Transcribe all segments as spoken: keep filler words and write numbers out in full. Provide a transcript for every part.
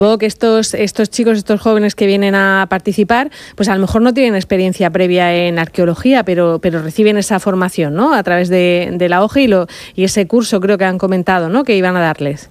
Supongo que estos, estos chicos, estos jóvenes que vienen a participar, pues a lo mejor no tienen experiencia previa en arqueología, pero, pero reciben esa formación, ¿no? A través de, de la O G E y, lo, y ese curso creo que han comentado, ¿no? Que iban a darles.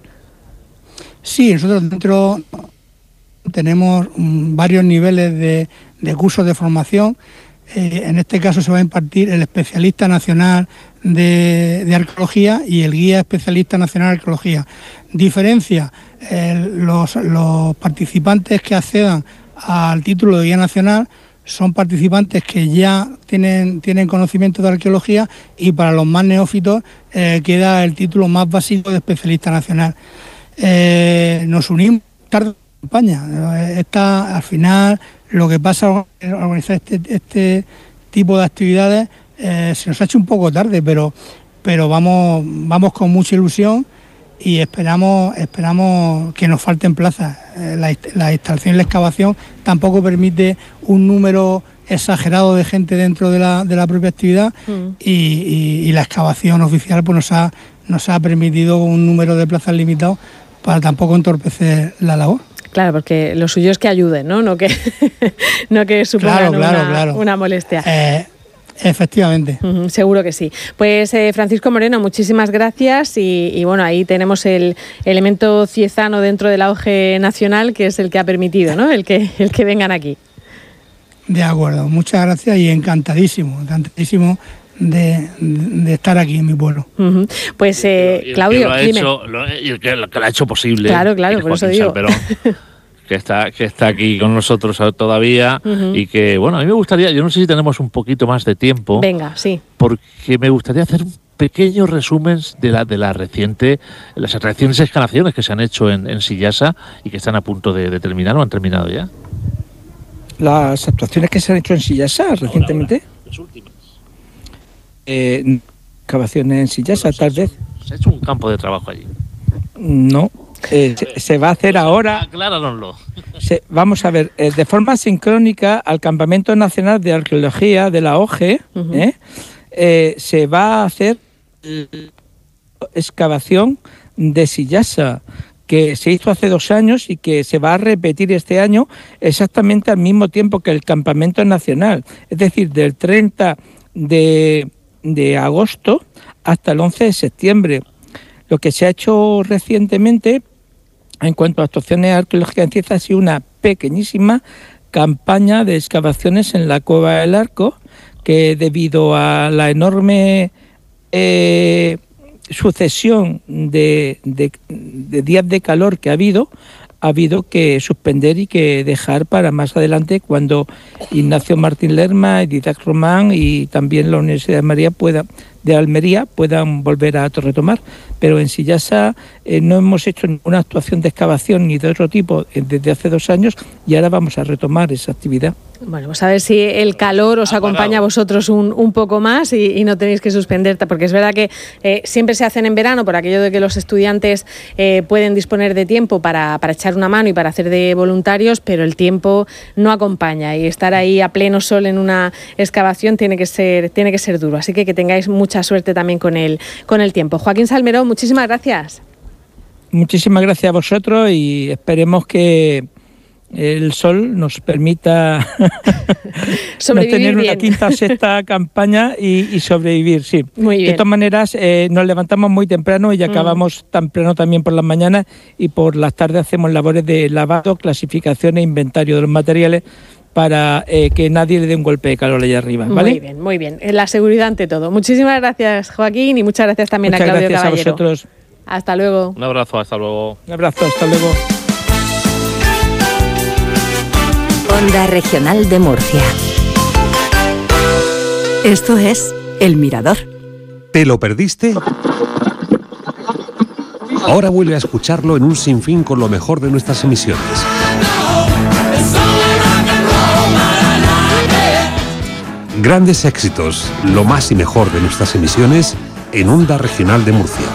Sí, nosotros dentro tenemos varios niveles de, de cursos de formación. Eh, en este caso se va a impartir el especialista nacional de, de arqueología y el guía especialista nacional de arqueología. Diferencia, eh, los, los participantes que accedan al título de guía nacional son participantes que ya tienen, tienen conocimiento de arqueología, y para los más neófitos eh, queda el título más básico de especialista nacional. Eh, nos unimos tarde en la campaña. Esta, al final, lo que pasa al organizar este, este tipo de actividades eh, se nos ha hecho un poco tarde, pero, pero vamos, vamos con mucha ilusión y esperamos, esperamos que nos falten plazas. Eh, la, la instalación y la excavación tampoco permite un número exagerado de gente dentro de la, de la propia actividad, mm. y, y, y la excavación oficial pues nos ha, nos ha permitido un número de plazas limitado para tampoco entorpecer la labor. Claro, porque lo suyo es que ayuden, ¿no? No que, no que supongan claro, claro, una, claro. una molestia. Eh, efectivamente. Uh-huh, seguro que sí. Pues eh, Francisco Moreno, muchísimas gracias y, y bueno, ahí tenemos el elemento ciezano dentro de la O G E nacional, que es el que ha permitido, ¿no? El que, el que vengan aquí. De acuerdo, muchas gracias y encantadísimo, encantadísimo de, de estar aquí en mi pueblo. Uh-huh. Pues eh, y el Claudio, que lo ha dime. Hecho, lo, y el que, lo que lo ha hecho posible. Claro, claro, por eso digo. Salperón, que está, que está aquí con nosotros todavía, uh-huh. y que, bueno, a mí me gustaría, yo no sé si tenemos un poquito más de tiempo. Venga, sí. Porque me gustaría hacer un pequeño resumen de la de la reciente, las recientes excavaciones que se han hecho en, en Sillasa y que están a punto de, de terminar o han terminado ya. Las actuaciones que se han hecho en Sillasa recientemente. Ahora, ahora, las últimas. Eh, excavaciones en Sillasa, tal vez. Se ha hecho un campo de trabajo allí. No. Eh, se, se va a hacer ahora. Acláranoslo. Se, vamos a ver, eh, de forma sincrónica al Campamento Nacional de Arqueología de la O G E, uh-huh. eh, eh, se va a hacer la excavación de Sillasa, que se hizo hace dos años y que se va a repetir este año exactamente al mismo tiempo que el Campamento Nacional, es decir, del treinta de agosto hasta el once de septiembre. Lo que se ha hecho recientemente en cuanto a actuaciones arqueológicas en Cieza ha sido una pequeñísima campaña de excavaciones en la Cueva del Arco, que debido a la enorme eh, sucesión de, de, de días de calor que ha habido, ha habido que suspender y que dejar para más adelante, cuando Ignacio Martín Lerma, Didac Román y también la Universidad de María pueda, de Almería puedan volver a retomar. Pero en Sillasa eh, no hemos hecho ninguna actuación de excavación ni de otro tipo desde hace dos años y ahora vamos a retomar esa actividad. Bueno, pues a ver si el calor os acompaña a vosotros un, un poco más y, y no tenéis que suspender, porque es verdad que eh, siempre se hacen en verano por aquello de que los estudiantes eh, pueden disponer de tiempo para, para echar una mano y para hacer de voluntarios, pero el tiempo no acompaña y estar ahí a pleno sol en una excavación tiene que ser, tiene que ser duro. Así que que tengáis mucha suerte también con el, con el tiempo. Joaquín Salmerón, muchísimas gracias. Muchísimas gracias a vosotros y esperemos que el sol nos permita no tener una bien. quinta o sexta campaña y, y sobrevivir, sí. Muy bien. De todas maneras, eh, nos levantamos muy temprano y acabamos mm. temprano también por las mañanas, y por las tardes hacemos labores de lavado, clasificación e inventario de los materiales para eh, que nadie le dé un golpe de calor allá arriba, ¿vale? Muy bien, muy bien. La seguridad ante todo. Muchísimas gracias, Joaquín, y muchas gracias también muchas a Claudio gracias Caballero. A vosotros. Hasta luego. Un abrazo, hasta luego. Un abrazo, hasta luego. Onda Regional de Murcia. Esto es El Mirador. ¿Te lo perdiste? Ahora vuelve a escucharlo en un sinfín con lo mejor de nuestras emisiones. Grandes éxitos, lo más y mejor de nuestras emisiones en Onda Regional de Murcia.